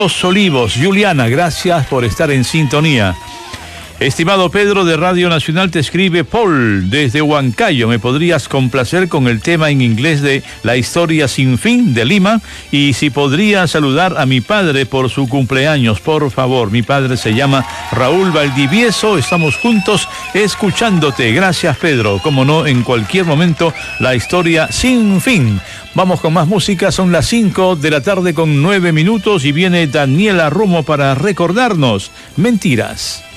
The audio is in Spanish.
Los Olivos. Juliana, gracias por estar en sintonía. Estimado Pedro de Radio Nacional, te escribe Paul desde Huancayo. ¿Me podrías complacer con el tema en inglés de La Historia Sin Fin de Lima? Y si podría saludar a mi padre por su cumpleaños, por favor. Mi padre se llama Raúl Valdivieso. Estamos juntos escuchándote. Gracias, Pedro. Como no, en cualquier momento, La Historia Sin Fin. Vamos con más música. Son las 5 de la tarde con 9 minutos y viene Daniela Romo para recordarnos Mentiras.